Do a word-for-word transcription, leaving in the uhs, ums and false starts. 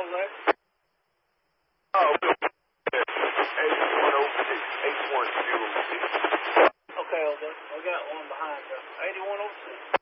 Jose? Oh, eighty-one oh six, eighty-one oh six. Okay, Jose. We got one behind you. eighty-one oh six.